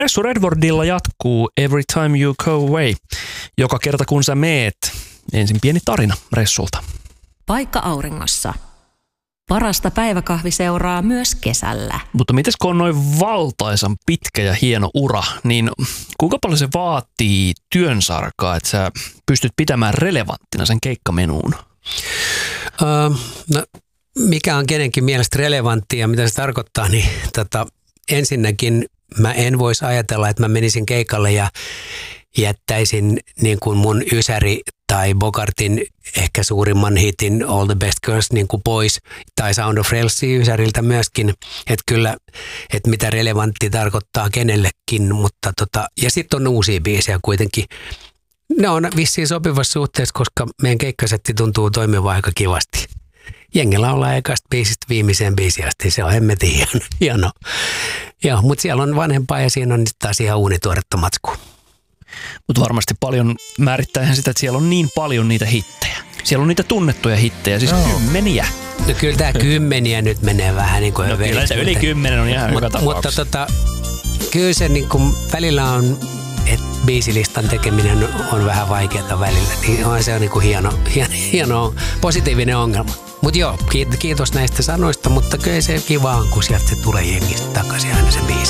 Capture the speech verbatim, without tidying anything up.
Ressu Redwardilla jatkuu Every Time You Go Away. Joka kerta kun sä meet. Ensin pieni tarina Ressulta. Paikka auringossa. Parasta päiväkahvi seuraa myös kesällä. Mutta mites kun on noin valtaisan pitkä ja hieno ura, niin kuinka paljon se vaatii työnsarkaa, että sä pystyt pitämään relevanttina sen keikkamenuun? Öö, no, mikä on kenenkin mielestä relevanttia ja mitä se tarkoittaa, niin tota, ensinnäkin mä en voisi ajatella, että mä menisin keikalle ja jättäisin niin kuin mun Ysäri tai Bogartin ehkä suurimman hitin All the Best Girls niin kuin pois, tai Sound of Frelsia Ysäriltä myöskin, että kyllä, että mitä relevantti tarkoittaa kenellekin, mutta tota, ja sitten on uusia biisejä kuitenkin. Ne on vissiin sopivassa suhteessa, koska meidän keikkasetti tuntuu toimivan aika kivasti. Jengi laulaa ekasta biisistä viimeiseen biisiin asti, se on hemmetin hieno. hieno. Joo, mutta siellä on vanhempaa ja siinä on nyt taas ihan uunituoretta matskua. Mutta varmasti paljon määrittää ihan sitä, että siellä on niin paljon niitä hittejä. Siellä on niitä tunnettuja hittejä, siis no. kymmeniä. No kyllä tämä kymmeniä nyt menee vähän niin kuin no, kyllä se yli kymmenen on ihan hyvä tapaus. Mutta tota, kyllä se niin kuin välillä on, että biisilistan tekeminen on vähän vaikeaa välillä. Niin on se on niin kuin hieno, hieno, hieno, positiivinen ongelma. Mutta joo, kiitos näistä sanoista, mutta kyllä se kiva on, kun sieltä se tulee jengistä takaisin aina se biisi.